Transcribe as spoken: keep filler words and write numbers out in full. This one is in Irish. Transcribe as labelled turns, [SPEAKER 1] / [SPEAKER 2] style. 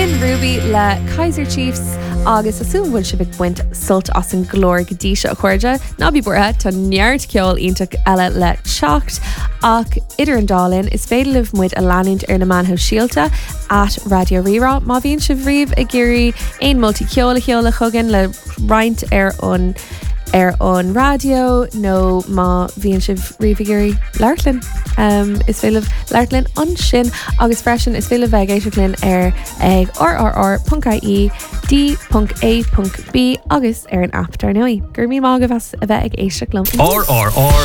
[SPEAKER 1] Sin Ruby le Kaiser Chiefs agus asúm bhfuil si bh buint sult as an glór go dtí seo a chuirde. Ná bí burtha tá neart ceol ionach eile le teacht ach idir an dálinn is féidir libh muid a leanúint ar na manthó síalta at Radio Rírá. Má bhíonn si bhríomh a géirí aon multi ceola cheola chugan le roint ar an ar an radio nó má bhíonn si bhríomh a géirí leirlinn. Um, is féidir leirlinn an sin agus freisin is féidir bheith éisilinn ar ag r r r dot i e d dot a dot b agus ar an app dar nuí. Gur mí mága bheits a bheith ag éisilinn.
[SPEAKER 2] R R R